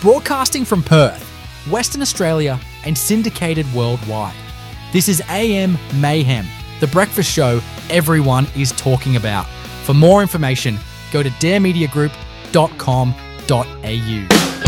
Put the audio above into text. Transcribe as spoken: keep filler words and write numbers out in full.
Broadcasting from Perth, Western Australia, and syndicated worldwide. This is A M Mayhem, the breakfast show everyone is talking about. For more information, go to dare media group dot com dot a u.